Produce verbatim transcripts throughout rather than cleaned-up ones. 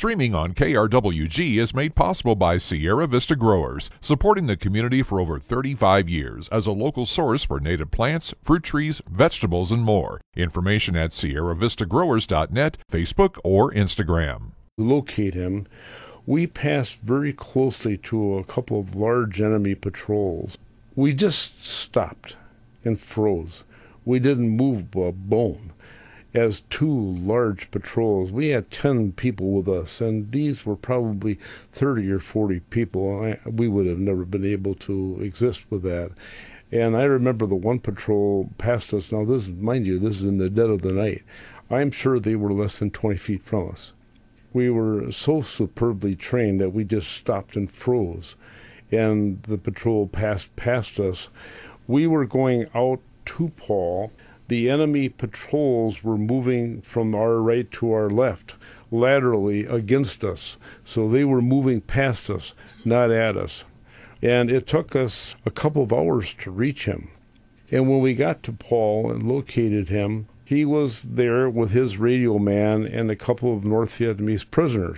Streaming on K R W G is made possible by Sierra Vista Growers, supporting the community for over thirty-five years as a local source for native plants, fruit trees, vegetables, and more. Information at sierra vista growers dot net, Facebook, or Instagram. Locate him. We passed very closely to a couple of large enemy patrols. We just stopped and froze. We didn't move a bone. As two large patrols, we had ten people with us, and these were probably thirty or forty people. I, we would have never been able to exist with that. And I remember the one patrol passed us. Now, this, mind you, this is in the dead of the night. I'm sure they were less than twenty feet from us. We were so superbly trained that we just stopped and froze, and the patrol passed past us. We were going out to Paul. The enemy patrols were moving from our right to our left, laterally against us. So they were moving past us, not at us. And it took us a couple of hours to reach him. And when we got to Paul and located him, he was there with his radio man and a couple of North Vietnamese prisoners.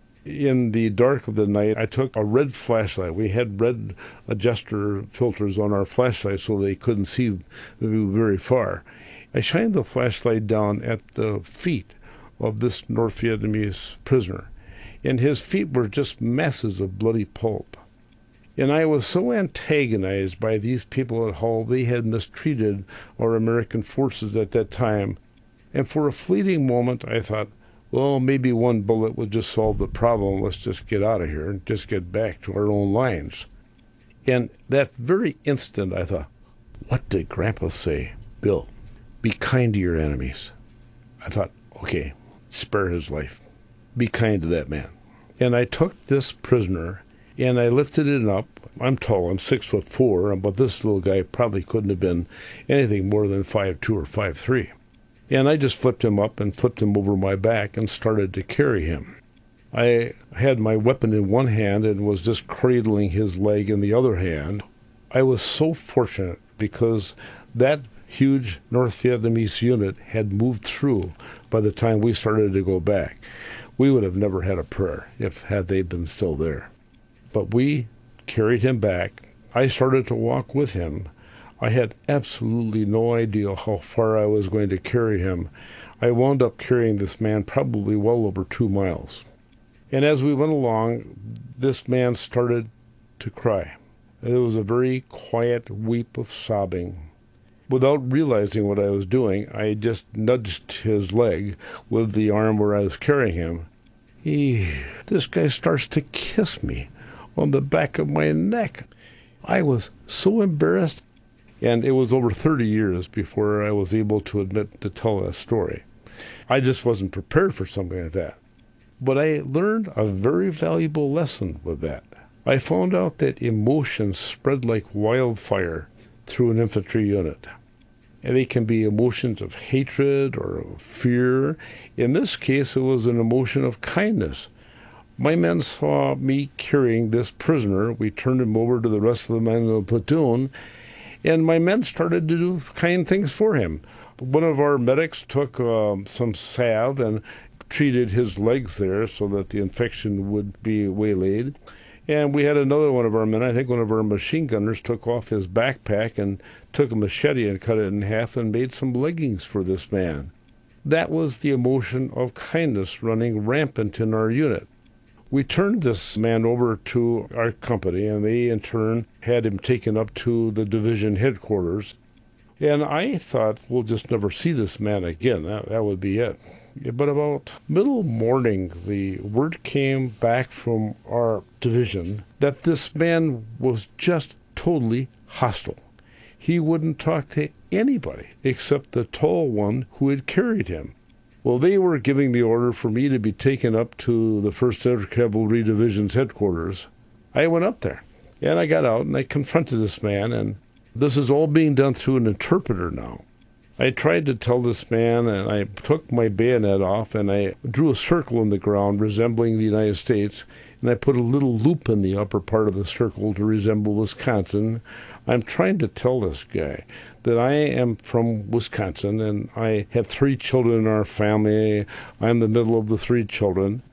In the dark of the night, I took a red flashlight. We had red adjuster filters on our flashlight so they couldn't see very far. I shined the flashlight down at the feet of this North Vietnamese prisoner, and his feet were just masses of bloody pulp. And I was so antagonized by these people at Hull. They had mistreated our American forces at that time. And for a fleeting moment, I thought, well, maybe one bullet would just solve the problem. Let's just get out of here and just get back to our own lines. And that very instant, I thought, what did Grandpa say? Bill, be kind to your enemies. I thought, okay, spare his life. Be kind to that man. And I took this prisoner and I lifted it up. I'm tall, I'm six foot four, but this little guy probably couldn't have been anything more than five two or five three. And I just flipped him up and flipped him over my back and started to carry him. I had my weapon in one hand and was just cradling his leg in the other hand. I was so fortunate because that huge North Vietnamese unit had moved through by the time we started to go back. We would have never had a prayer if had they been still there. But we carried him back. I started to walk with him. I had absolutely no idea how far I was going to carry him. I wound up carrying this man probably well over two miles. And as we went along, this man started to cry. It was a very quiet weep of sobbing. Without realizing what I was doing, I just nudged his leg with the arm where I was carrying him. He, this guy starts to kiss me on the back of my neck. I was so embarrassed. And it was over thirty years before I was able to admit to tell that story. I just wasn't prepared for something like that. But I learned a very valuable lesson with that. I found out that emotions spread like wildfire through an infantry unit. And they can be emotions of hatred or of fear. In this case, it was an emotion of kindness. My men saw me carrying this prisoner. We turned him over to the rest of the men in the platoon, and my men started to do kind things for him. One of our medics took um, some salve and treated his legs there so that the infection would be waylaid. And we had another one of our men, I think one of our machine gunners, took off his backpack and took a machete and cut it in half and made some leggings for this man. That was the emotion of kindness running rampant in our unit. We turned this man over to our company, and they, in turn, had him taken up to the division headquarters. And I thought, we'll just never see this man again. That, that would be it. But about middle morning, the word came back from our division that this man was just totally hostile. He wouldn't talk to anybody except the tall one who had carried him. Well, they were giving the order for me to be taken up to the first Air Cavalry Division's headquarters. I went up there, and I got out, and I confronted this man, and this is all being done through an interpreter now. I tried to tell this man, and I took my bayonet off, and I drew a circle in the ground resembling the United States, and I put a little loop in the upper part of the circle to resemble Wisconsin. I'm trying to tell this guy that I am from Wisconsin, and I have three children in our family. I'm the middle of the three children.